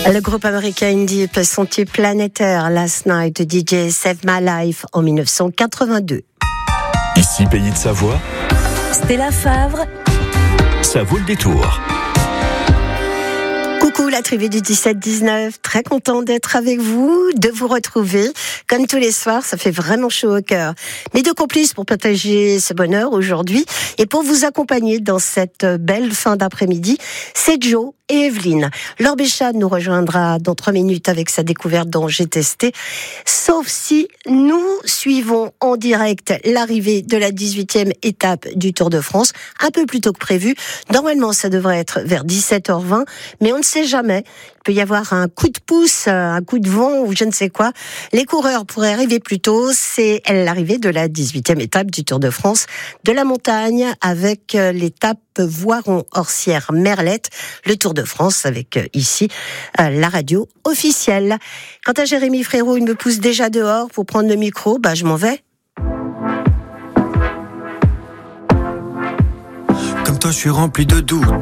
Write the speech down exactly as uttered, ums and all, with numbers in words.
Le groupe américain indie peut son tube planétaire Last Night de D J Save My Life en dix-neuf cent quatre-vingt-deux. Ici Pays de Savoie, Stella Favre, ça vaut le détour. Coucou la tribu du dix-sept dix-neuf, très content d'être avec vous, de vous retrouver. Comme tous les soirs, ça fait vraiment chaud au cœur. Mes deux complices pour partager ce bonheur aujourd'hui et pour vous accompagner dans cette belle fin d'après-midi, c'est Joe et Evelyne. Laure Béchade nous rejoindra dans trois minutes avec sa découverte dans J'ai testé. Sauf si nous suivons en direct l'arrivée de la dix-huitième étape du Tour de France, un peu plus tôt que prévu. Normalement, ça devrait être vers dix-sept heures vingt, mais on ne sait jamais. Il peut y avoir un coup de pouce, un coup de vent ou je ne sais quoi. Les coureurs pourraient arriver plus tôt. C'est l'arrivée de la dix-huitième étape du Tour de France de la montagne avec l'étape Voiron-Orsières-Merlette, le Tour de France avec euh, ici euh, la radio officielle. Quant à Jérémy Frérot, il me pousse déjà dehors pour prendre le micro. Bah, je m'en vais. Comme toi, je suis rempli de doutes.